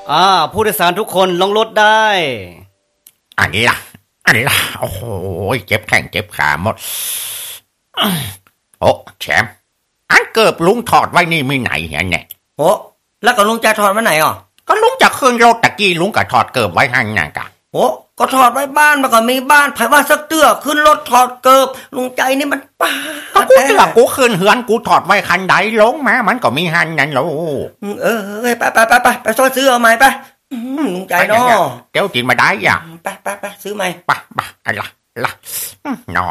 ผู้โดยสารทุกคนลงรถได้อันนี้ล่ะโอ้โหเจ็บแข้งเจ็บขาหมดโอ้แชมป์อันเกิบลุงถอดไว้นี่ไม่ไหนเนี่ยโอ้แล้วก็ลุงจะถอดไว้ไหนอ่ะก็ลุงจะขึ้นรถตะกี้ลุงก็ถอดเกิบไว้ให้น่ะกะโอ้ก็ถอดไว้บ้านมันก็มีบ้านไผว่าสักเตื้อขึ้นรถถอดเกิบลุงใจนี่มันป้าก็กูเตื้อกูขึ้นเฮือนกูถอดไว้คันใดลงมามันก็มีหันนั่นโลไปซอยซื้อเอาใหม่ไปลุงใจเนาะเดี๋ยวกินมาได้อ่ะไปซื้อใหม่ไปอะไรล่ะนอ